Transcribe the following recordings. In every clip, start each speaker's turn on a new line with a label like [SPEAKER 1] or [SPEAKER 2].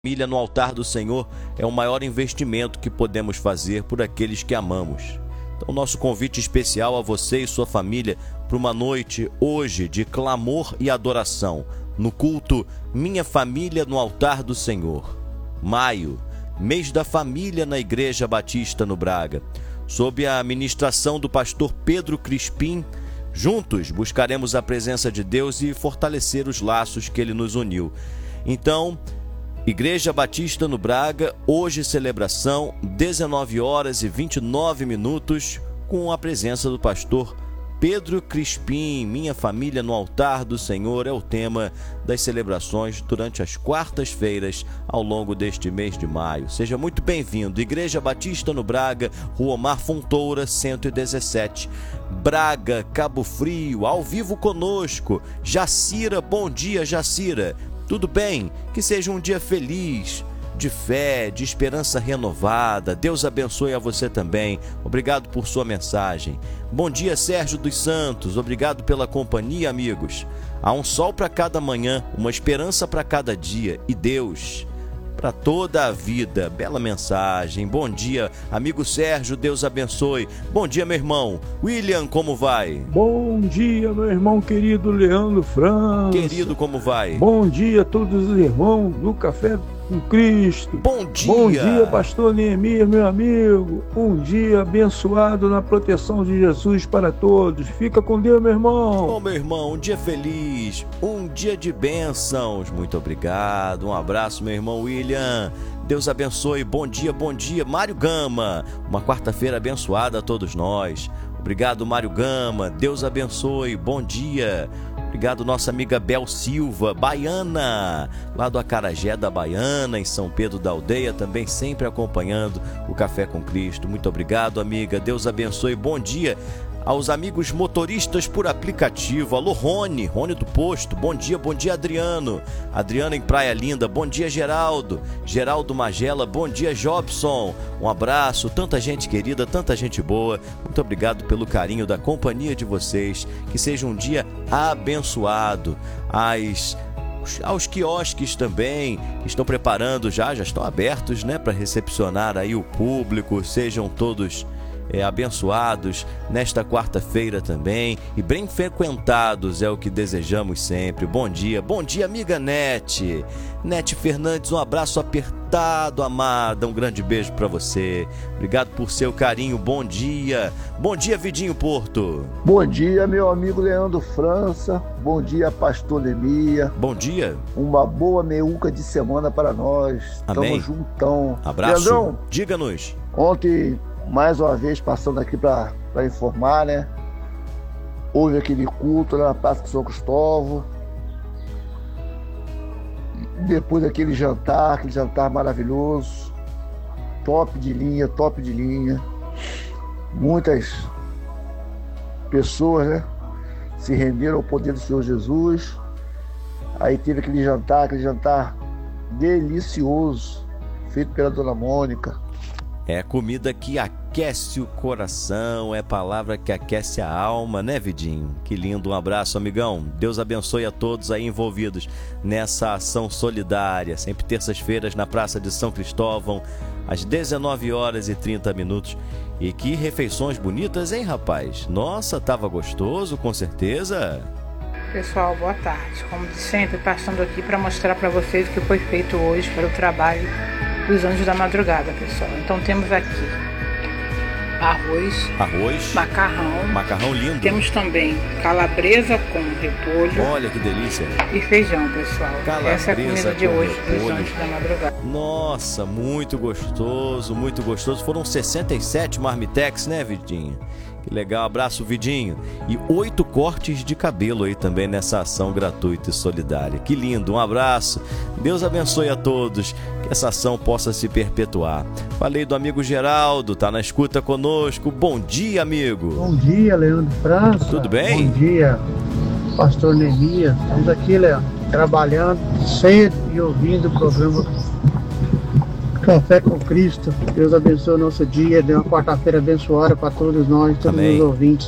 [SPEAKER 1] Família no altar do Senhor é o maior investimento que podemos fazer por aqueles que amamos. Então, nosso convite especial a você e sua família para uma noite hoje de clamor e adoração no culto Minha Família no Altar do Senhor. Maio, mês da família na Igreja Batista no Braga. Sob a ministração do pastor Pedro Crispim, juntos buscaremos a presença de Deus e fortalecer os laços que Ele nos uniu. Então, Igreja Batista no Braga, hoje celebração, 19h29, com a presença do pastor Pedro Crispim. Minha Família no Altar do Senhor é o tema das celebrações durante as quartas-feiras ao longo deste mês de maio. Seja muito bem-vindo. Igreja Batista no Braga, Rua Omar Fontoura, 117, Braga, Cabo Frio, ao vivo conosco. Jacira, bom dia, Jacira. Tudo bem? Que seja um dia feliz, de fé, de esperança renovada. Deus abençoe a você também. Obrigado por sua mensagem. Bom dia, Sérgio dos Santos. Obrigado pela companhia, amigos. Há um sol para cada manhã, uma esperança para cada dia e Deus para toda a vida. Bela mensagem. Bom dia, amigo Sérgio, Deus abençoe. Bom dia, meu irmão. William, como vai?
[SPEAKER 2] Bom dia, meu irmão querido Leandro França.
[SPEAKER 1] Querido, como vai?
[SPEAKER 2] Bom dia a todos os irmãos do Café com Cristo.
[SPEAKER 1] Bom dia.
[SPEAKER 2] Bom dia, pastor Neemias, meu amigo. Um dia abençoado na proteção de Jesus para todos. Fica com Deus, meu irmão.
[SPEAKER 1] Bom, meu irmão, um dia feliz, um dia de bênçãos. Muito obrigado. Um abraço, meu irmão William. Deus abençoe. Bom dia, Mário Gama. Uma quarta-feira abençoada a todos nós. Obrigado, Mário Gama. Deus abençoe. Bom dia. Obrigado, nossa amiga Bel Silva, baiana, lá do Acarajé da Baiana, em São Pedro da Aldeia, também sempre acompanhando o Café com Cristo. Muito obrigado, amiga. Deus abençoe. Bom dia aos amigos motoristas por aplicativo. Alô, Rony do Posto. Bom dia, Adriano. Adriano em Praia Linda. Bom dia, Geraldo Magela. Bom dia, Jobson. Um abraço. Tanta gente querida, tanta gente boa. Muito obrigado pelo carinho da companhia de vocês. Que seja um dia abençoado. Aos quiosques também, que estão preparando já estão abertos, né, para recepcionar aí o público. Sejam todos abençoados nesta quarta-feira também e bem frequentados, é o que desejamos sempre. Bom dia, amiga Nete Fernandes, um abraço apertado, amada, um grande beijo para você, obrigado por seu carinho. Bom dia, Vidinho Porto.
[SPEAKER 3] Bom dia, meu amigo Leandro França. Bom dia, pastor Neemias.
[SPEAKER 1] Bom dia.
[SPEAKER 3] Uma boa meiuca de semana para nós.
[SPEAKER 1] Amém.
[SPEAKER 3] Tamo juntão.
[SPEAKER 1] Abraço.
[SPEAKER 3] Leandrão,
[SPEAKER 1] diga-nos.
[SPEAKER 3] Ontem, mais uma vez, passando aqui para informar, né? Houve aquele culto lá na Praça de São Cristóvão. Depois daquele jantar maravilhoso. Top de linha. Muitas pessoas, né, se renderam ao poder do Senhor Jesus. Aí teve aquele jantar delicioso, feito pela Dona Mônica.
[SPEAKER 1] É comida que aquece o coração, é palavra que aquece a alma, né, Vidinho? Que lindo, um abraço, amigão. Deus abençoe a todos aí envolvidos nessa ação solidária. Sempre terças-feiras na Praça de São Cristóvão, às 19h30. E que refeições bonitas, hein, rapaz? Nossa, tava gostoso, com certeza.
[SPEAKER 4] Pessoal, boa tarde. Como de sempre, passando aqui para mostrar para vocês o que foi feito hoje para o trabalho dos Anjos da Madrugada, pessoal. Então temos aqui arroz, macarrão lindo. Temos também calabresa com repolho.
[SPEAKER 1] Olha que delícia.
[SPEAKER 4] E feijão, pessoal.
[SPEAKER 1] Calabresa.
[SPEAKER 4] Essa é a comida de hoje dos Anjos da Madrugada.
[SPEAKER 1] Nossa, muito gostoso. Foram 67 marmitex, né, Vidinho? Que legal, abraço, Vidinho. E 8 cortes de cabelo aí também nessa ação gratuita e solidária. Que lindo, um abraço. Deus abençoe a todos, que essa ação possa se perpetuar. Falei do amigo Geraldo, tá na escuta conosco. Bom dia, amigo.
[SPEAKER 5] Bom dia, Leandro França.
[SPEAKER 1] Tudo bem?
[SPEAKER 5] Bom dia, pastor Neemias. Estamos aqui, Leandro, trabalhando cedo e ouvindo o programa Café com Cristo. Deus abençoe o nosso dia. Dê uma quarta-feira abençoada para todos nós, todos
[SPEAKER 1] Amém.
[SPEAKER 5] os ouvintes.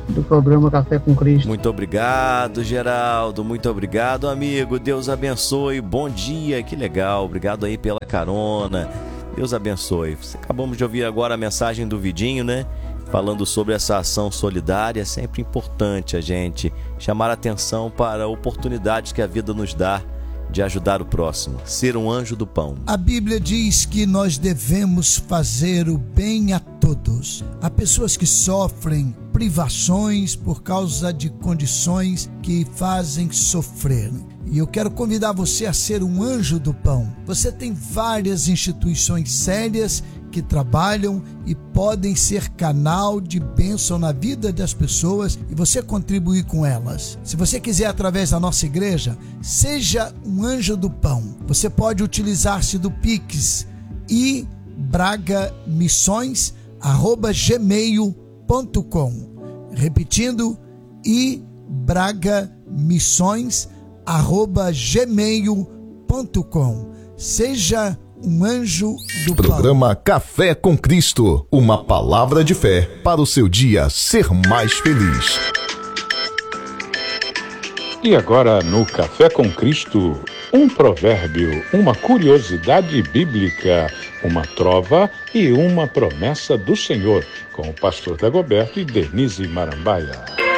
[SPEAKER 5] do programa Café com Cristo.
[SPEAKER 1] Muito obrigado, Geraldo. Muito obrigado, amigo. Deus abençoe. Bom dia. Que legal. Obrigado aí pela carona. Deus abençoe. Acabamos de ouvir agora a mensagem do Vidinho, né? Falando sobre essa ação solidária. É sempre importante a gente chamar a atenção para oportunidades que a vida nos dá de ajudar o próximo, ser um anjo do pão.
[SPEAKER 6] A Bíblia diz que nós devemos fazer o bem a todos. Há pessoas que sofrem privações por causa de condições que fazem sofrer. E eu quero convidar você a ser um anjo do pão. Você tem várias instituições sérias que trabalham e podem ser canal de bênção na vida das pessoas e você contribuir com elas. Se você quiser, através da nossa igreja, seja um anjo do pão. Você pode utilizar-se do Pix ibragamissões@gmail.com. Repetindo, ibragamissões@gmail.com. Seja um anjo do pão.
[SPEAKER 7] Programa Café com Cristo, uma palavra de fé para o seu dia ser mais feliz.
[SPEAKER 8] E agora no Café com Cristo, um provérbio, uma curiosidade bíblica, uma trova e uma promessa do Senhor, com o pastor Dagoberto e Denise Marambaia.